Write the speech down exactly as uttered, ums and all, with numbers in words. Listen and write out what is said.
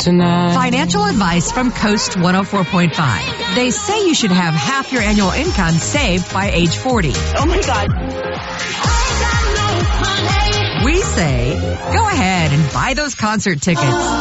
tonight. Financial advice from Coast one oh four point five. They say you should have half your annual income saved by age forty. Oh my God. We say, go ahead and buy those concert tickets.